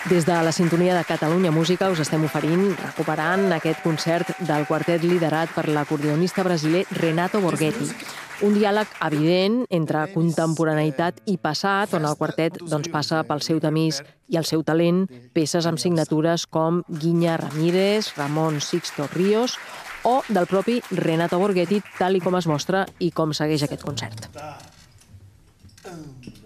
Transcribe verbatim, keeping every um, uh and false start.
Des de la sintonia de Catalunya Música us estem oferint, recuperant aquest concert del quartet liderat per l'acordeonista brasiler Renato Borghetti. Un diàleg evident entre contemporaneïtat i passat, on el quartet doncs, passa pel seu tamís i el seu talent peces amb signatures com Guiña Ramírez, Ramon Sixto Ríos o del propi Renato Borghetti, tal i com es mostra i com segueix aquest concert.